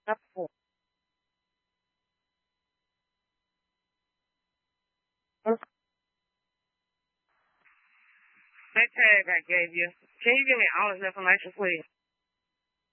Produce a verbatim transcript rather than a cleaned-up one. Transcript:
Oh, that tag I gave you. Can you give me all this information, please?